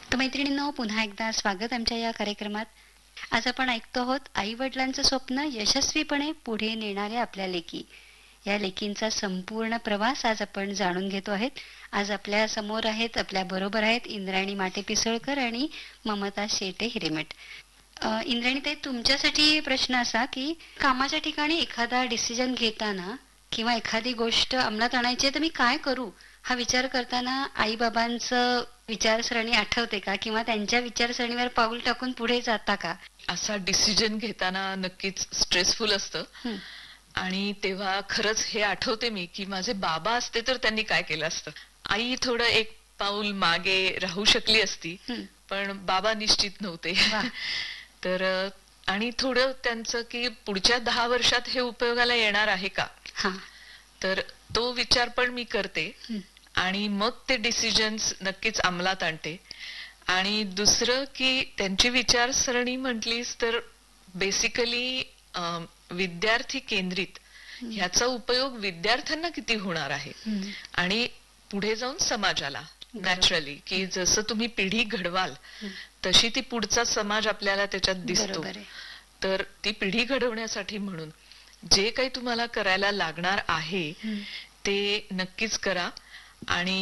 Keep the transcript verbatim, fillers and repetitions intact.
तर मैत्रिणींनो, पुन्हा एकदा स्वागत आमच्या या कार्यक्रमात. आज आपण ऐकतो आहोत आई वडिलांचं स्वप्न यशस्वीपणे पुढे नेणाऱ्या आपल्या लेकी. या लेकींचा संपूर्ण प्रवास आज आपण जाणून घेतो आहेत. आज आपल्या समोर आहेत, आपल्या बरोबर आहेत इंद्रायणी माटे पिसळकर आणि ममता शेटे हिरेमठ. अ, इंद्रायणीताई, तुमच्यासाठी प्रश्न असा की कामाच्या ठिकाणी एखादा डिसिजन घेताना किंवा एखादी गोष्ट अंमलात आणायची आहे तर मी काय करू हा विचार करताना आई बाबांचं विचारसरणी आठवते का, किंवा त्यांच्या विचारसरणीवर पाऊल टाकून पुढे जाता का? असा डिसिजन घेताना नक्कीच स्ट्रेसफुल असतं. हं, आणि तेव्हा खरंच हे आठवते मी की माझे बाबा असते तर त्यांनी काय केलं असतं. आई थोडं एक पाऊल मागे राहू शकली असती, हं. पण बाबा निश्चित नव्हते. वा. तर अ, आणि थोडं त्यांचं की पुढच्या दहा वर्षात हे उपयोगाला येणार आहे का, हा. तर तो विचार पण मी करते. हं. आणि मग ते डिसिजन्स नक्कीच अंमलात आणते. आणि दुसरं की त्यांची विचारसरणी म्हटलीस तर बेसिकली विद्यार्थी केंद्रित, हं. ह्याचा उपयोग विद्यार्थ्यांना किती होणार आहे हं. आणि पुढे जाऊन समाजाला. बरोबर. नॅचरली की जसं तुम्ही पिढी घडवाल हं. तशी ती पुढचा समाज आपल्याला त्याच्यात दिसतो. बरोबर आहे. तर ती पिढी घडवण्यासाठी म्हणून जे काही तुम्हाला करायला लागणार आहे हं. ते नक्कीच करा. आणि